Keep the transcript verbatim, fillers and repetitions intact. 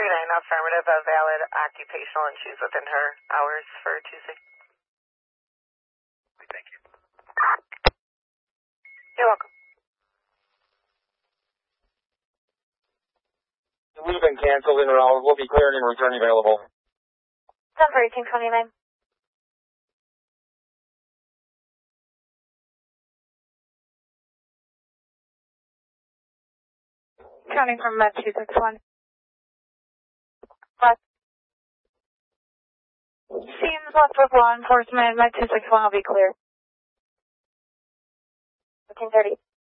three nine, affirmative, a valid occupational, and she's within her hours for Tuesday. Thank you. You're welcome. We've been canceled in her hours. We'll be clearing and returning available. ten for eighteen twenty-nine. Counting from Med two six one. What? Seems left with law enforcement. Med two six one will be clear. fifteen thirty.